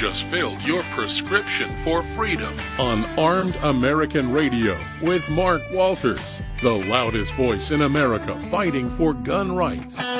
just filled your prescription for freedom on Armed American Radio with Mark Walters, the loudest voice in America fighting for gun rights.